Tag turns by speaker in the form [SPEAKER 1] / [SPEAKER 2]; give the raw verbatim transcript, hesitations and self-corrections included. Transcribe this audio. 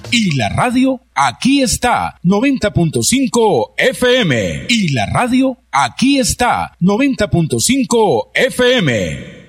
[SPEAKER 1] Y la radio aquí está, noventa punto cinco F M. Y la radio aquí está, noventa punto cinco F M.